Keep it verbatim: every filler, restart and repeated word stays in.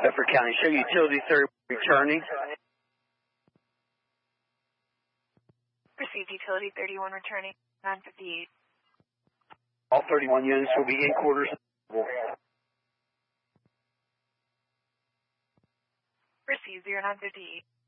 Bedford County, show utility thirty returning. Received utility thirty-one returning, nine fifty-eight. All thirty-one units will be in quarters. Received zero nine fifty-eight.